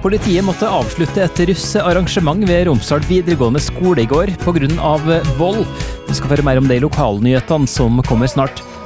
Politiet måtte avslutte et russearrangement ved Romsdal videregående skole i går på grunn av vold. Du skal høre mer om det i lokalnyhetene som kommer snart.